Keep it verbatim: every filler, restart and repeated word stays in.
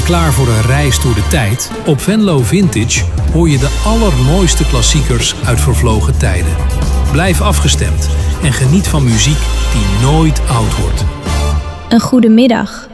Klaar voor een reis door de tijd? Op Venlo Vintage hoor je de allermooiste klassiekers uit vervlogen tijden. Blijf afgestemd en geniet van muziek die nooit oud wordt. Een goede middag.